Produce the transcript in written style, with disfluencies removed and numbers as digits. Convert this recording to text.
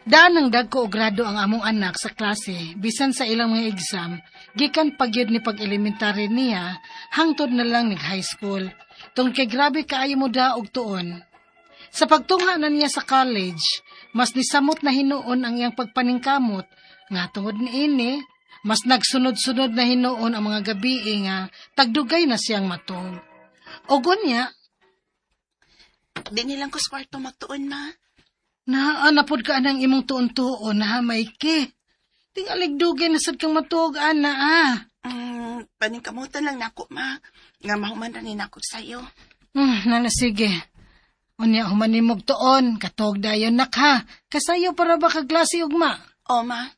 Daan ang dagko o grado ang among anak sa klase, bisan sa ilang mga exam, gikan pagyud ni pag-elementary niya, hangtod na lang nag-high school. Tungod kay grabe kaayo mo daog tuon. Sa pagtungha na niya sa college, mas nisamot na hinuon ang iyang pagpaningkamot, nga tungod niini, mas nagsunod-sunod na hinuon ang mga gabi nga tagdugay na siyang matog. O gunya, Di nilang ko sa kwarto magtuon, ma. naanapod ka anang imong tuon-tuon na Maiki. Tingaligdugay na sad kang matog, ana Paningkamutan lang nako, ma. Nga mahuman na ninakot sa'yo. Nana sige. Unya humanimog tuon, katog dayon nak ha. Kasayo para ba kaglasi ugma? O, ma.